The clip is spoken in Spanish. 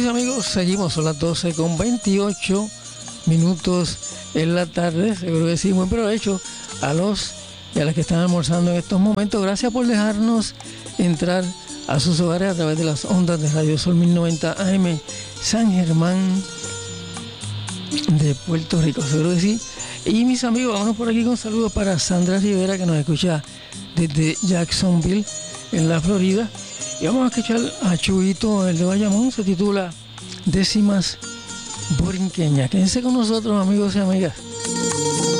y amigos, seguimos, son las 12:28 en la tarde. Seguro que sí, buen provecho a los y a las que están almorzando en estos momentos. Gracias por dejarnos entrar a sus hogares a través de las ondas de Radio Sol 1090 AM San Germán de Puerto Rico, seguro que sí. Y mis amigos, vámonos por aquí con saludos para Sandra Rivera, que nos escucha desde Jacksonville, en la Florida. Y vamos a escuchar a Chuyito, el de Bayamón, se titula Décimas Borinqueñas. Quédense con nosotros, amigos y amigas.